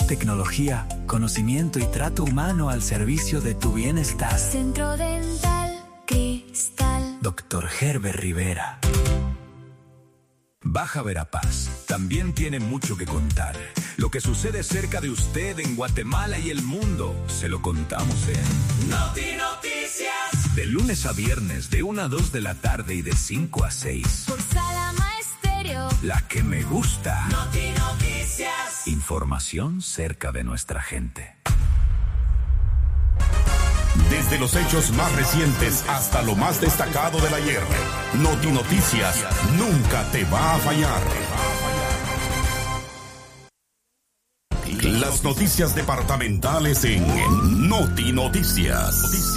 tecnología, conocimiento y trato humano al servicio de tu bienestar. Centro Dental Cristal. Dr. Herbert Rivera. Baja Verapaz también tiene mucho que contar. Lo que sucede cerca de usted en Guatemala y el mundo, se lo contamos en Noti Noticias. De lunes a viernes, de 1 a 2 de la tarde y de 5 a 6. Por Salama Estéreo. La que me gusta. Noti Noticias. Información cerca de nuestra gente. Desde los hechos más recientes hasta lo más destacado del ayer, Noti Noticias nunca te va a fallar. Las noticias departamentales en Noti Noticias.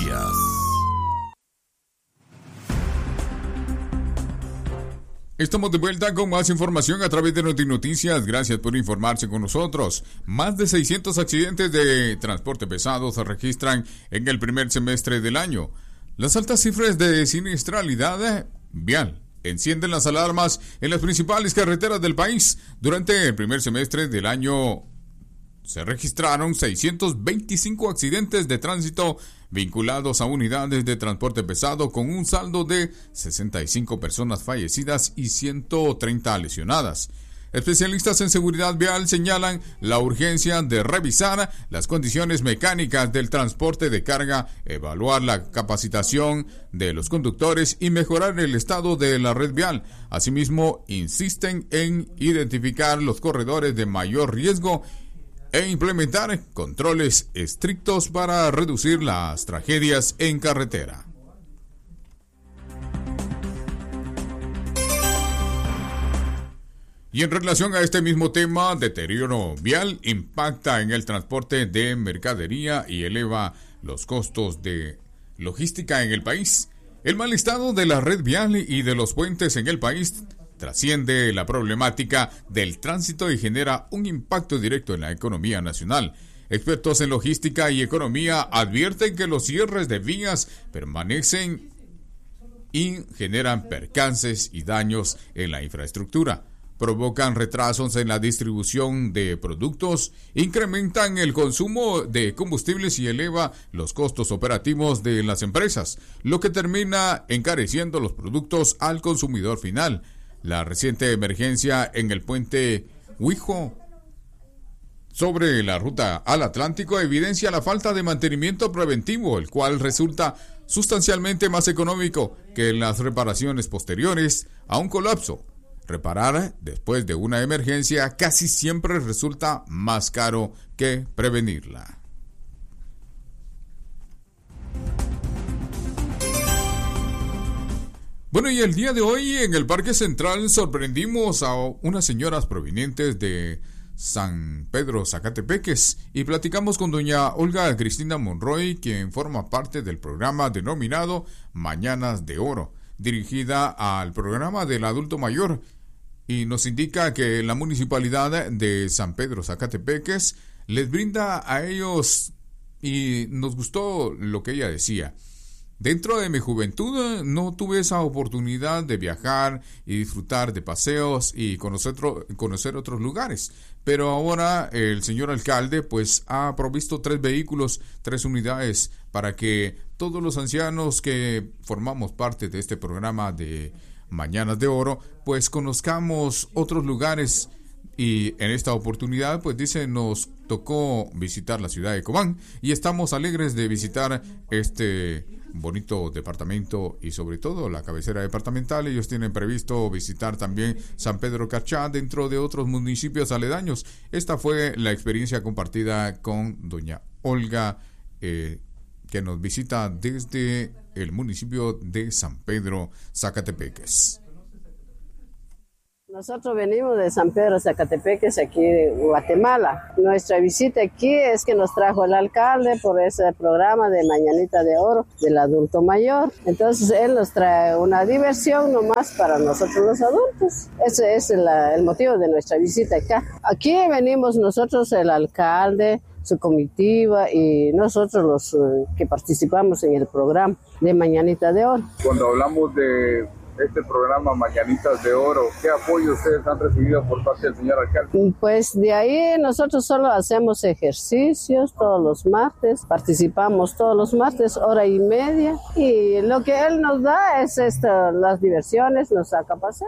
Estamos de vuelta con más información a través de Noti Noticias. Gracias por informarse con nosotros. Más de 600 accidentes de transporte pesado se registran en el primer semestre del año. Las altas cifras de siniestralidad vial encienden las alarmas en las principales carreteras del país. Durante el primer semestre del año se registraron 625 accidentes de tránsito vinculados a unidades de transporte pesado, con un saldo de 65 personas fallecidas y 130 lesionadas. Especialistas en seguridad vial señalan la urgencia de revisar las condiciones mecánicas del transporte de carga, evaluar la capacitación de los conductores y mejorar el estado de la red vial. Asimismo, insisten en identificar los corredores de mayor riesgo e implementar controles estrictos para reducir las tragedias en carretera. Y en relación a este mismo tema, deterioro vial impacta en el transporte de mercadería y eleva los costos de logística en el país. El mal estado de la red vial y de los puentes en el país trasciende la problemática del tránsito y genera un impacto directo en la economía nacional. Expertos en logística y economía advierten que los cierres de vías permanecen y generan percances y daños en la infraestructura. Provocan retrasos en la distribución de productos, incrementan el consumo de combustibles y eleva los costos operativos de las empresas, lo que termina encareciendo los productos al consumidor final. La reciente emergencia en el puente Huijo sobre la ruta al Atlántico evidencia la falta de mantenimiento preventivo, el cual resulta sustancialmente más económico que las reparaciones posteriores a un colapso. Reparar después de una emergencia casi siempre resulta más caro que prevenirla. Bueno, y el día de hoy en el Parque Central sorprendimos a unas señoras provenientes de San Pedro Zacatepeques y platicamos con doña Olga Cristina Monroy, quien forma parte del programa denominado Mañanas de Oro, dirigida al programa del adulto mayor, y nos indica que la municipalidad de San Pedro Zacatepeques les brinda a ellos, y nos gustó lo que ella decía. Dentro de mi juventud no tuve esa oportunidad de viajar y disfrutar de paseos y conocer otros lugares, pero ahora el señor alcalde pues ha provisto 3 vehículos, 3 unidades para que todos los ancianos que formamos parte de este programa de Mañanas de Oro pues conozcamos otros lugares. Y en esta oportunidad, pues dice, nos tocó visitar la ciudad de Cobán y estamos alegres de visitar este bonito departamento y sobre todo la cabecera departamental. Ellos tienen previsto visitar también San Pedro Carchá, dentro de otros municipios aledaños. Esta fue la experiencia compartida con doña Olga, que nos visita desde el municipio de San Pedro Zacatepeques. Nosotros venimos de San Pedro Zacatepeques, aquí de Guatemala. Nuestra visita aquí es que nos trajo el alcalde por ese programa de Mañanita de Oro del adulto mayor. Entonces él nos trae una diversión nomás para nosotros los adultos. Ese es el motivo de nuestra visita acá. Aquí venimos nosotros, el alcalde, su comitiva y nosotros los que participamos en el programa de Mañanita de Oro. Cuando hablamos de este programa Mañanitas de Oro. ¿Qué apoyo ustedes han recibido por parte del señor alcalde? Pues de ahí nosotros solo hacemos ejercicios todos los martes, participamos todos los martes, 1:30, y lo que él nos da es las diversiones, nos saca a pasear.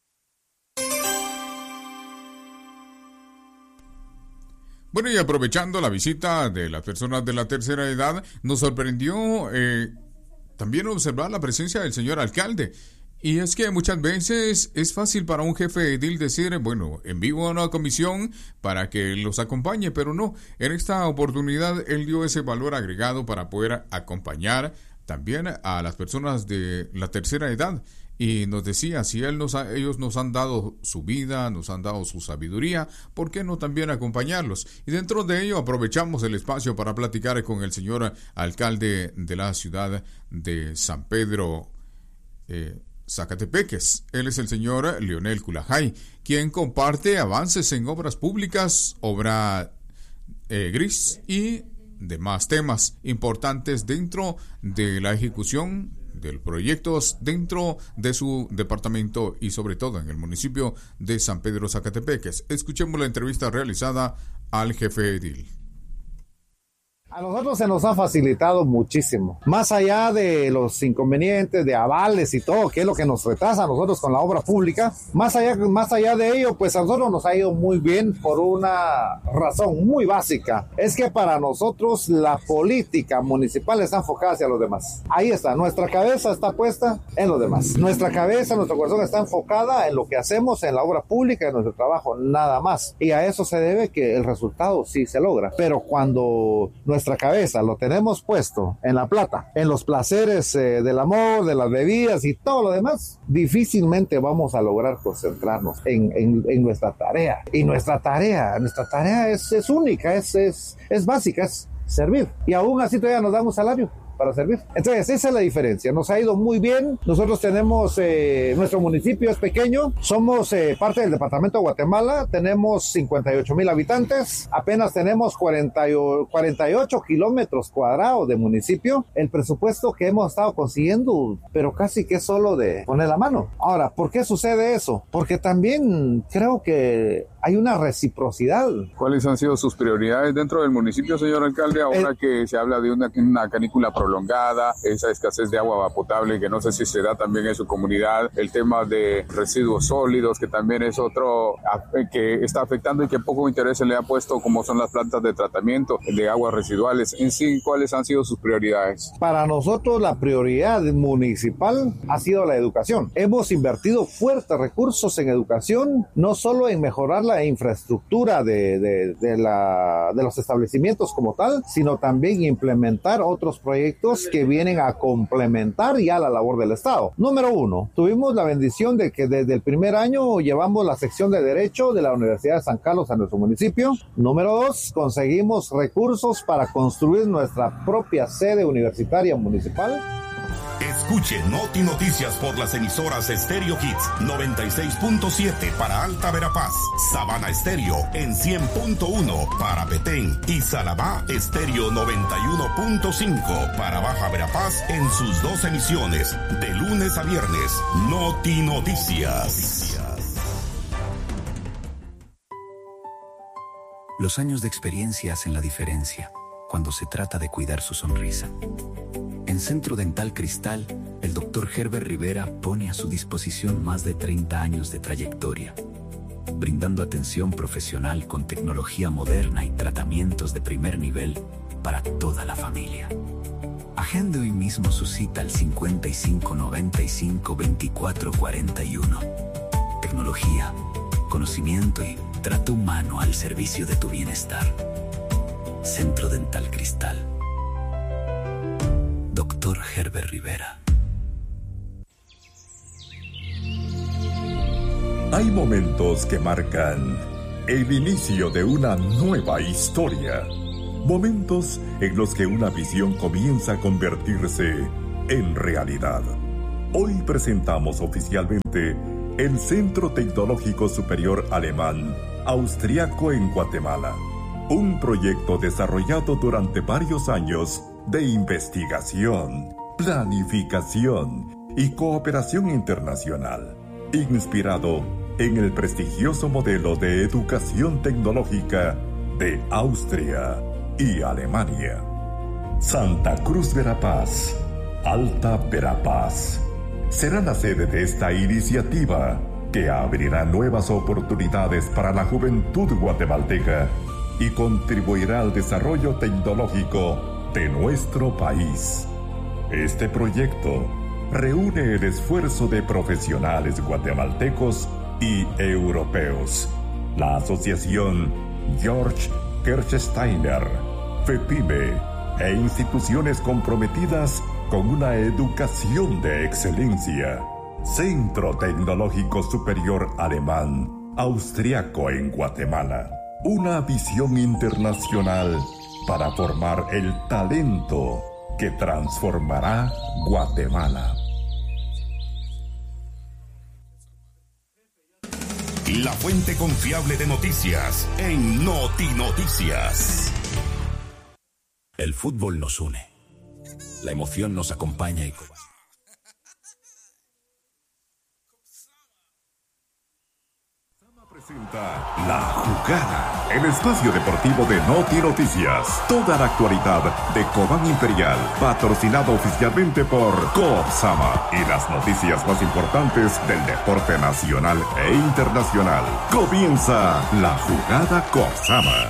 Bueno, y aprovechando la visita de las personas de la tercera edad, nos sorprendió también observar la presencia del señor alcalde. Y es que muchas veces es fácil para un jefe de edil decir, bueno, envío a una comisión para que los acompañe, pero no, en esta oportunidad él dio ese valor agregado para poder acompañar también a las personas de la tercera edad. Y nos decía, si ellos nos han dado su vida, nos han dado su sabiduría, ¿por qué no también acompañarlos? Y dentro de ello aprovechamos el espacio para platicar con el señor alcalde de la ciudad de San Pedro, Zacatepeques. Él es el señor Leonel Culajay, quien comparte avances en obras públicas, obra gris y demás temas importantes dentro de la ejecución de los proyectos dentro de su departamento y sobre todo en el municipio de San Pedro Zacatepeques. Escuchemos la entrevista realizada al jefe edil. A nosotros se nos ha facilitado muchísimo, más allá de los inconvenientes de avales y todo, que es lo que nos retrasa a nosotros con la obra pública, más allá de ello, pues a nosotros nos ha ido muy bien por una razón muy básica, es que para nosotros la política municipal está enfocada hacia los demás. Ahí está, nuestra cabeza está puesta en los demás, nuestra cabeza, nuestro corazón está enfocada en lo que hacemos en la obra pública, en nuestro trabajo, nada más, y a eso se debe que el resultado sí se logra, pero cuando nuestra cabeza lo tenemos puesto en la plata, en los placeres del amor, de las bebidas y todo lo demás, difícilmente vamos a lograr concentrarnos en nuestra tarea. Y nuestra tarea es única, es básica, es servir. Y aún así todavía nos dan un salario para servir. Entonces esa es la diferencia, nos ha ido muy bien. Nosotros tenemos, nuestro municipio es pequeño, somos parte del departamento de Guatemala, tenemos 58,000 habitantes, apenas tenemos 48 kilómetros cuadrados de municipio. El presupuesto que hemos estado consiguiendo, pero casi que solo de poner la mano. Ahora, ¿por qué sucede eso? Porque también creo que hay una reciprocidad. ¿Cuáles han sido sus prioridades dentro del municipio, señor alcalde, ahora que se habla de una canícula prolongada, esa escasez de agua potable que no sé si se da también en su comunidad, el tema de residuos sólidos que también es otro que está afectando y que poco interés se le ha puesto, como son las plantas de tratamiento de aguas residuales? En sí, ¿cuáles han sido sus prioridades? Para nosotros la prioridad municipal ha sido la educación. Hemos invertido fuertes recursos en educación, no solo en mejorar la infraestructura de los establecimientos como tal, sino también implementar otros proyectos que vienen a complementar ya la labor del Estado. Número 1, tuvimos la bendición de que desde el primer año llevamos la sección de Derecho de la Universidad de San Carlos a nuestro municipio. Número 2, conseguimos recursos para construir nuestra propia sede universitaria municipal. Escuche Noti Noticias por las emisoras Estéreo Hits 96.7 para Alta Verapaz, Sabana Estéreo en 100.1 para Petén y Salabá Estéreo 91.5 para Baja Verapaz en sus 2 emisiones de lunes a viernes. Noti Noticias. Los años de experiencia hacen la diferencia cuando se trata de cuidar su sonrisa. En Centro Dental Cristal, el Dr. Herbert Rivera pone a su disposición más de 30 años de trayectoria, brindando atención profesional con tecnología moderna y tratamientos de primer nivel para toda la familia. Agende hoy mismo su cita al 55 95 24 41. Tecnología, conocimiento y trato humano al servicio de tu bienestar. Centro Dental Cristal. Dr. Herbert Rivera. Hay momentos que marcan el inicio de una nueva historia. Momentos en los que una visión comienza a convertirse en realidad. Hoy presentamos oficialmente el Centro Tecnológico Superior Alemán Austriaco en Guatemala. Un proyecto desarrollado durante varios años de investigación, planificación y cooperación internacional, inspirado en el prestigioso modelo de educación tecnológica de Austria y Alemania. Santa Cruz Verapaz, Alta Verapaz, será la sede de esta iniciativa que abrirá nuevas oportunidades para la juventud guatemalteca y contribuirá al desarrollo tecnológico de nuestro país. Este proyecto reúne el esfuerzo de profesionales guatemaltecos y europeos, la Asociación Georg Kirchsteiner, FEPIME e instituciones comprometidas con una educación de excelencia. Centro Tecnológico Superior Alemán Austriaco en Guatemala. Una visión internacional para formar el talento que transformará Guatemala. La fuente confiable de noticias en NotiNoticias. El fútbol nos une. La emoción nos acompaña y presenta La Jugada, el espacio deportivo de NotiNoticias. Toda la actualidad de Cobán Imperial, patrocinado oficialmente por Coopsama, y las noticias más importantes del deporte nacional e internacional. Comienza La Jugada Coopsama.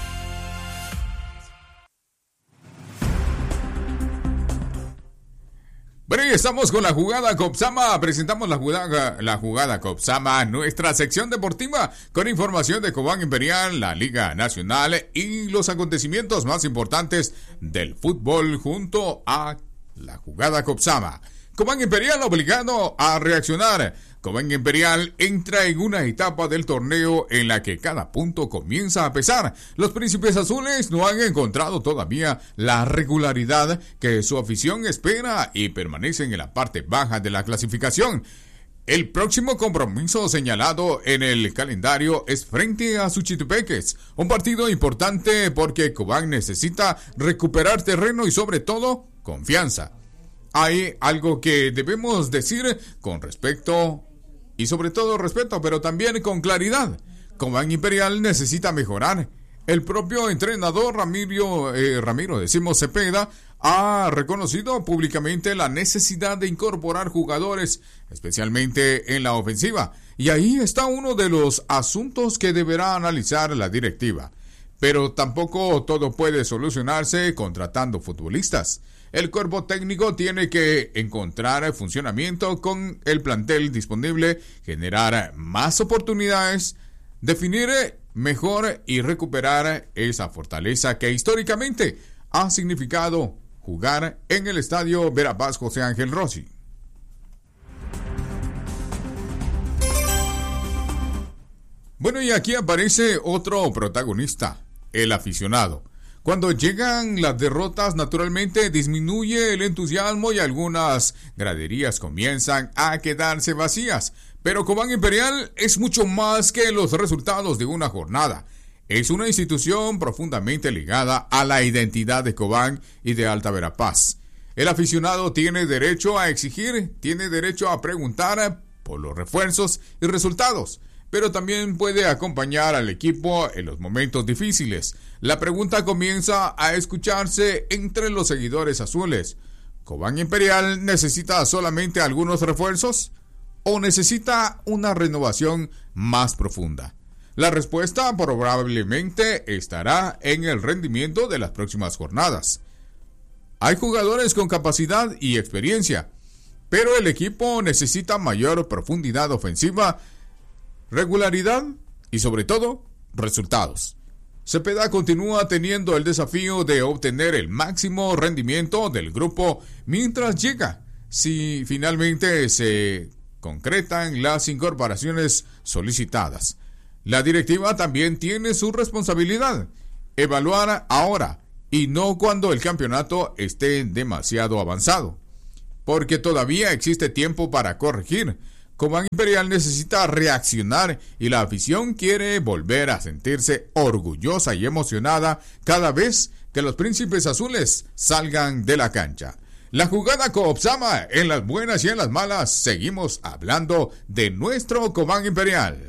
Bueno, y estamos con la jugada Coopsama. Presentamos la jugada Coopsama, nuestra sección deportiva con información de Cobán Imperial, la Liga Nacional y los acontecimientos más importantes del fútbol junto a la jugada Coopsama. Cobán Imperial obligado a reaccionar. Cobán Imperial entra en una etapa del torneo en la que cada punto comienza a pesar. Los Príncipes Azules no han encontrado todavía la regularidad que su afición espera y permanecen en la parte baja de la clasificación. El próximo compromiso señalado en el calendario es frente a Suchitepeques, un partido importante porque Cobán necesita recuperar terreno y sobre todo confianza. Hay algo que debemos decir con respecto y sobre todo respeto, pero también con claridad. Cobán Imperial necesita mejorar. El propio entrenador Ramiro Cepeda ha reconocido públicamente la necesidad de incorporar jugadores, especialmente en la ofensiva. Y ahí está uno de los asuntos que deberá analizar la directiva. Pero tampoco todo puede solucionarse contratando futbolistas. El cuerpo técnico tiene que encontrar funcionamiento con el plantel disponible, generar más oportunidades, definir mejor y recuperar esa fortaleza que históricamente ha significado jugar en el estadio Verapaz José Ángel Rossi. Bueno, y aquí aparece otro protagonista, el aficionado. Cuando llegan las derrotas, naturalmente disminuye el entusiasmo y algunas graderías comienzan a quedarse vacías. Pero Cobán Imperial es mucho más que los resultados de una jornada. Es una institución profundamente ligada a la identidad de Cobán y de Alta Verapaz. El aficionado tiene derecho a exigir, tiene derecho a preguntar por los refuerzos y resultados, pero también puede acompañar al equipo en los momentos difíciles. La pregunta comienza a escucharse entre los seguidores azules. ¿Cobán Imperial necesita solamente algunos refuerzos o necesita una renovación más profunda? La respuesta probablemente estará en el rendimiento de las próximas jornadas. Hay jugadores con capacidad y experiencia, pero el equipo necesita mayor profundidad ofensiva, regularidad y sobre todo resultados. Cepeda continúa teniendo el desafío de obtener el máximo rendimiento del grupo mientras llega, si finalmente se concretan las incorporaciones solicitadas. La directiva también tiene su responsabilidad, evaluar ahora y no cuando el campeonato esté demasiado avanzado, porque todavía existe tiempo para corregir. Cobán Imperial necesita reaccionar y la afición quiere volver a sentirse orgullosa y emocionada cada vez que los Príncipes Azules salgan de la cancha. La jugada Copsama, en las buenas y en las malas, seguimos hablando de nuestro Cobán Imperial.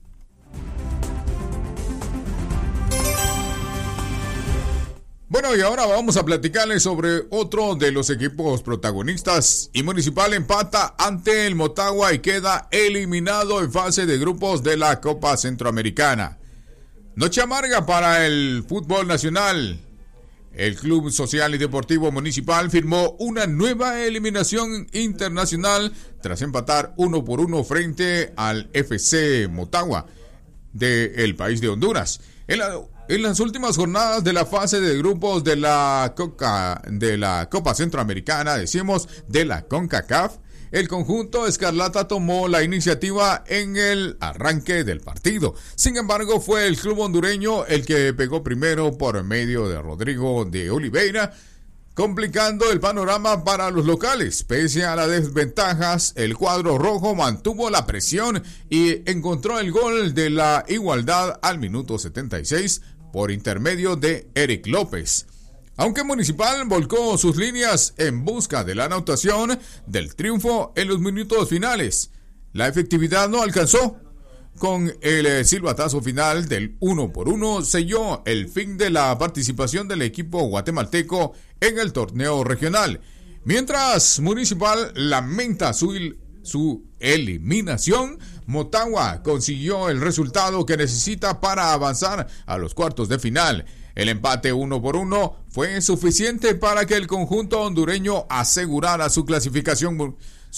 Bueno, y ahora vamos a platicarles sobre otro de los equipos protagonistas. Y Municipal empata ante el Motagua y queda eliminado en fase de grupos de la Copa Centroamericana. Noche amarga para el fútbol nacional. El Club Social y Deportivo Municipal firmó una nueva eliminación internacional tras empatar 1-1 frente al FC Motagua del país de Honduras. En las últimas jornadas de la fase de grupos de la Copa Centroamericana, de la CONCACAF, el conjunto escarlata tomó la iniciativa en el arranque del partido. Sin embargo, fue el club hondureño el que pegó primero por medio de Rodrigo de Oliveira, complicando el panorama para los locales. Pese a las desventajas, el cuadro rojo mantuvo la presión y encontró el gol de la igualdad al minuto 76 por intermedio de Eric López. Aunque Municipal volcó sus líneas en busca de la anotación del triunfo en los minutos finales, la efectividad no alcanzó. Con el silbatazo final del 1-1 selló el fin de la participación del equipo guatemalteco en el torneo regional. Mientras Municipal lamenta su eliminación, Motagua consiguió el resultado que necesita para avanzar a los cuartos de final. El empate 1-1 fue suficiente para que el conjunto hondureño asegurara su clasificación.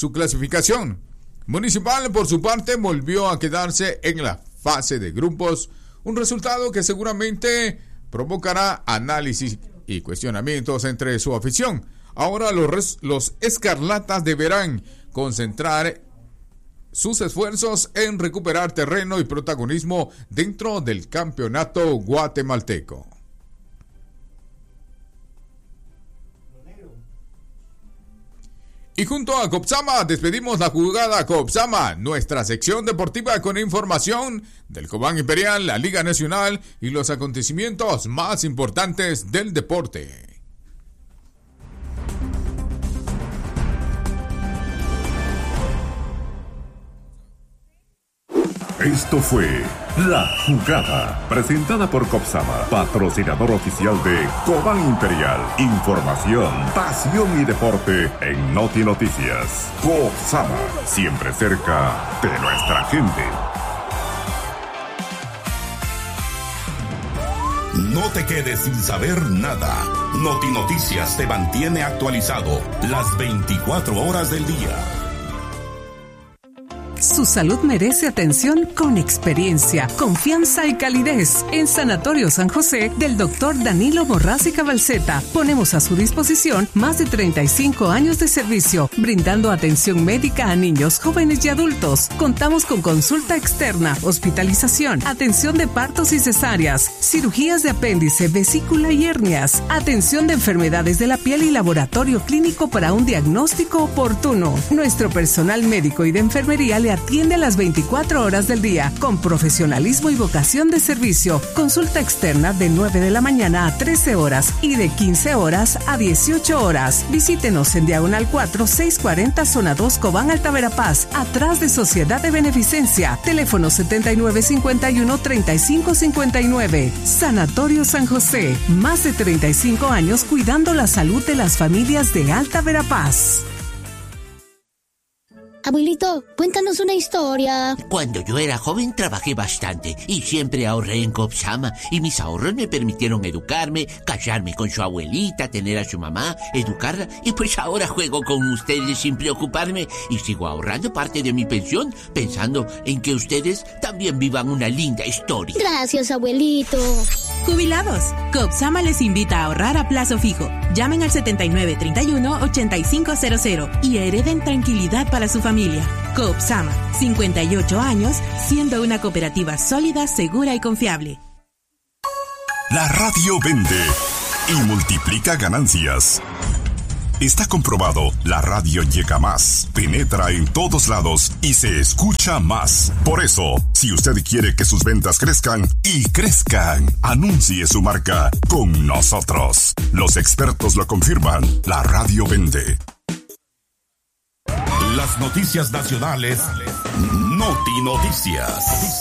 Municipal, por su parte, volvió a quedarse en la fase de grupos, un resultado que seguramente provocará análisis y cuestionamientos entre su afición. Ahora los escarlatas deberán concentrar sus esfuerzos en recuperar terreno y protagonismo dentro del campeonato guatemalteco. Y junto a Copsama despedimos la jugada Copsama, nuestra sección deportiva con información del Cobán Imperial, la Liga Nacional y los acontecimientos más importantes del deporte. Esto fue La Jugada, presentada por Copsama, patrocinador oficial de Cobán Imperial. Información, pasión y deporte en Noti Noticias. Copsama, siempre cerca de nuestra gente. No te quedes sin saber nada. Noti Noticias te mantiene actualizado las 24 horas del día. Su salud merece atención con experiencia, confianza y calidez. En Sanatorio San José del Dr. Danilo Borrás y Cabalceta ponemos a su disposición más de 35 años de servicio, brindando atención médica a niños, jóvenes y adultos. Contamos con consulta externa, hospitalización, atención de partos y cesáreas, cirugías de apéndice, vesícula y hernias, atención de enfermedades de la piel y laboratorio clínico para un diagnóstico oportuno. Nuestro personal médico y de enfermería le atiende a las 24 horas del día, con profesionalismo y vocación de servicio. Consulta externa de 9 de la mañana a 13 horas y de 15 horas a 18 horas. Visítenos en Diagonal 4, 640, Zona 2, Cobán, Alta Verapaz, atrás de Sociedad de Beneficencia. Teléfono 7951-3559. Sanatorio San José. Más de 35 años cuidando la salud de las familias de Alta Verapaz. Abuelito, cuéntanos una historia. Cuando yo era joven trabajé bastante y siempre ahorré en Copsama y mis ahorros me permitieron educarme, casarme con su abuelita, tener a su mamá, educarla y pues ahora juego con ustedes sin preocuparme y sigo ahorrando parte de mi pensión pensando en que ustedes también vivan una linda historia. Gracias, abuelito. Jubilados, Copsama les invita a ahorrar a plazo fijo. Llamen al 7931-8500 y hereden tranquilidad para su familia. Copsama, 58 años, siendo una cooperativa sólida, segura y confiable. La radio vende y multiplica ganancias. Está comprobado, la radio llega más, penetra en todos lados y se escucha más. Por eso, si usted quiere que sus ventas crezcan y crezcan, anuncie su marca con nosotros. Los expertos lo confirman, la radio vende. Las noticias nacionales, Noti Noticias.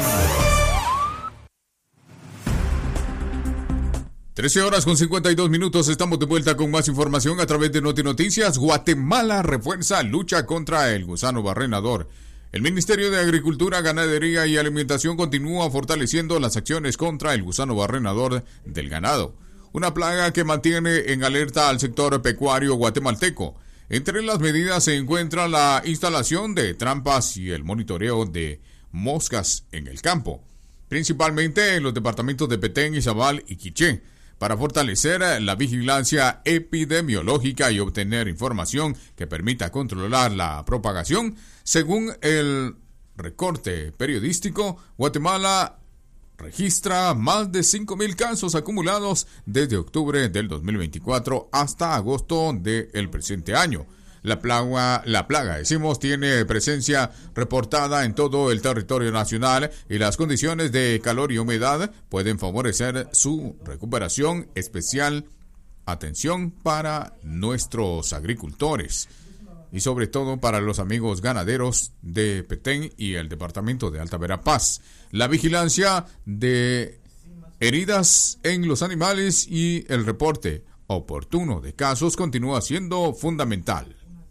13:52, estamos de vuelta con más información a través de Noti Noticias. Guatemala refuerza lucha contra el gusano barrenador. El Ministerio de Agricultura, Ganadería y Alimentación continúa fortaleciendo las acciones contra el gusano barrenador del ganado, una plaga que mantiene en alerta al sector pecuario guatemalteco. Entre las medidas se encuentra la instalación de trampas y el monitoreo de moscas en el campo, principalmente en los departamentos de Petén, Izabal y Quiché, para fortalecer la vigilancia epidemiológica y obtener información que permita controlar la propagación. Según el recorte periodístico, Guatemala registra más de 5,000 casos acumulados desde octubre del 2024 hasta agosto del presente año. La plaga, tiene presencia reportada en todo el territorio nacional y las condiciones de calor y humedad pueden favorecer su recuperación. Especial atención para nuestros agricultores y sobre todo para los amigos ganaderos de Petén y el departamento de Alta Verapaz. La vigilancia de heridas en los animales y el reporte oportuno de casos continúa siendo fundamental.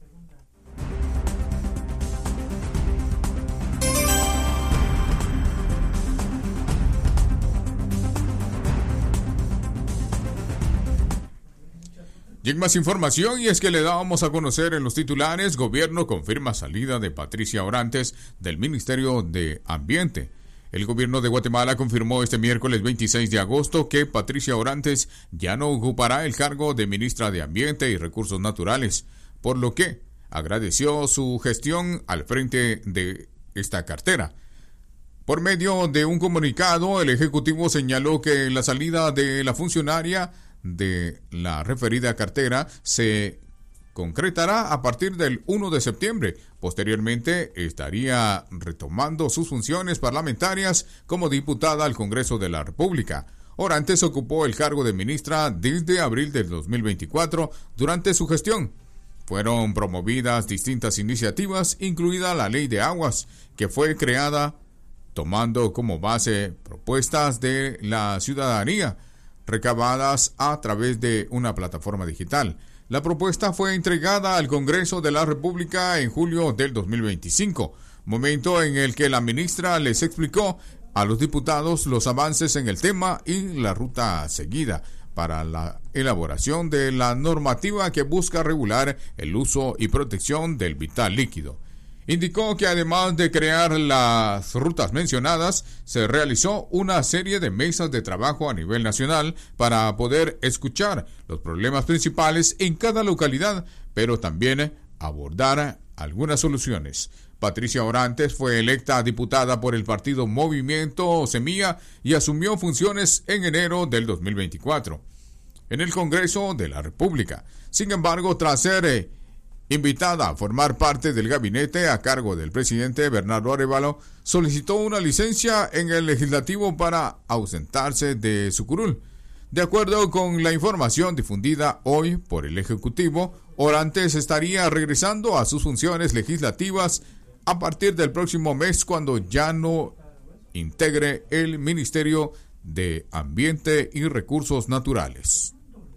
Y en más información, y es que le dábamos a conocer en los titulares, gobierno confirma salida de Patricia Orantes del Ministerio de Ambiente. El gobierno de Guatemala confirmó este miércoles 26 de agosto que Patricia Orantes ya no ocupará el cargo de ministra de Ambiente y Recursos Naturales, por lo que agradeció su gestión al frente de esta cartera. Por medio de un comunicado, el Ejecutivo señaló que la salida de la funcionaria de la referida cartera se concretará a partir del 1 de septiembre. Posteriormente estaría retomando sus funciones parlamentarias como diputada al Congreso de la República. Orantes ocupó el cargo de ministra desde abril del 2024. Durante su gestión fueron promovidas distintas iniciativas, incluida la Ley de Aguas, que fue creada tomando como base propuestas de la ciudadanía recabadas a través de una plataforma digital. La propuesta fue entregada al Congreso de la República en julio del 2025, momento en el que la ministra les explicó a los diputados los avances en el tema y la ruta seguida para la elaboración de la normativa que busca regular el uso y protección del vital líquido. Indicó que además de crear las rutas mencionadas, se realizó una serie de mesas de trabajo a nivel nacional para poder escuchar los problemas principales en cada localidad, pero también abordar algunas soluciones. Patricia Orantes fue electa diputada por el partido Movimiento Semilla y asumió funciones en enero del 2024 en el Congreso de la República. Sin embargo, tras ser invitada a formar parte del gabinete a cargo del presidente Bernardo Arévalo, solicitó una licencia en el legislativo para ausentarse de su curul. De acuerdo con la información difundida hoy por el Ejecutivo, Orantes estaría regresando a sus funciones legislativas a partir del próximo mes, cuando ya no integre el Ministerio de Ambiente y Recursos Naturales.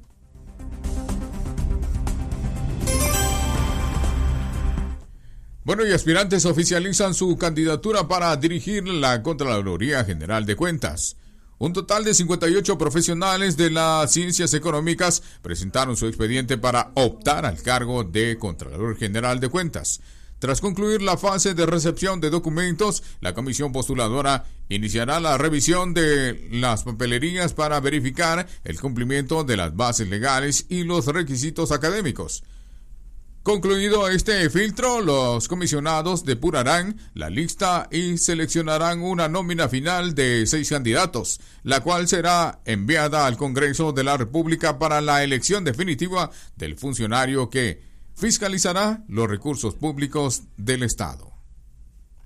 Bueno, y aspirantes oficializan su candidatura para dirigir la Contraloría General de Cuentas. Un total de 58 profesionales de las ciencias económicas presentaron su expediente para optar al cargo de Contralor General de Cuentas. Tras concluir la fase de recepción de documentos, la comisión postuladora iniciará la revisión de las papelerías para verificar el cumplimiento de las bases legales y los requisitos académicos. Concluido este filtro, los comisionados depurarán la lista y seleccionarán una nómina final de 6 candidatos, la cual será enviada al Congreso de la República para la elección definitiva del funcionario que fiscalizará los recursos públicos del Estado.